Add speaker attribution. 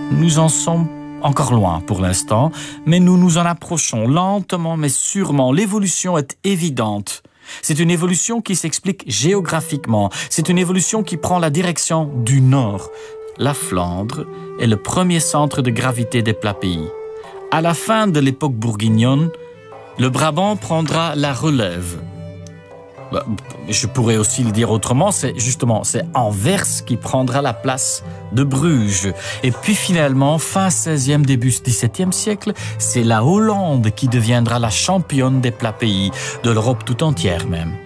Speaker 1: Nous en sommes encore loin pour l'instant, mais nous nous en approchons lentement mais sûrement. L'évolution est évidente. C'est une évolution qui s'explique géographiquement. C'est une évolution qui prend la direction du nord. La Flandre est le premier centre de gravité des plats pays. À la fin de l'époque bourguignonne, le Brabant prendra la relève. Je pourrais aussi le dire autrement, c'est Anvers qui prendra la place de Bruges. Et puis finalement, fin 16e, début 17e siècle, c'est la Hollande qui deviendra la championne des plats pays, de l'Europe tout entière même.